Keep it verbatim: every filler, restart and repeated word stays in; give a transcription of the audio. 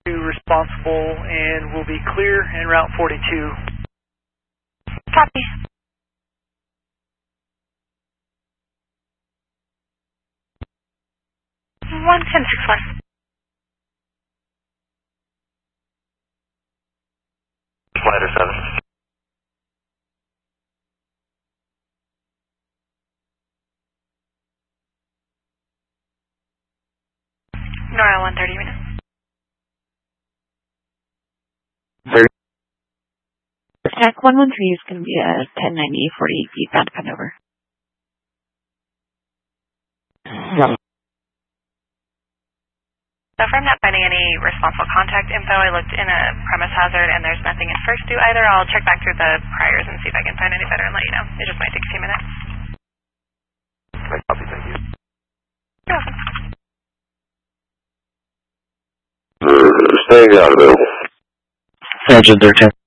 responsible and will be clear en route forty-two. Copy. one ten six one. Slider seven. Nora one thirty minutes. thirty. Stack one one three is going to be a ten ninety, forty-eight feet bound to cut over. Yeah. So if I'm not finding any responsible contact info, I looked in a premise hazard and there's nothing in first due either. I'll check back through the priors and see if I can find any better and let you know. It just might take a few minutes. Right, copy, thank you. You're welcome. Staying out of it. Engine thirteen.